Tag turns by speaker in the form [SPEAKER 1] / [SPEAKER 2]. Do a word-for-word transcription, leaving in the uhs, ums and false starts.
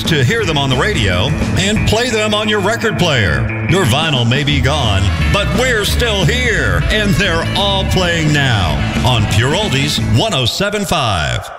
[SPEAKER 1] used to hear them on the radio and play them on your record player. Your vinyl may be gone, but we're still here, and they're all playing now on Pure Oldies one oh seven point five.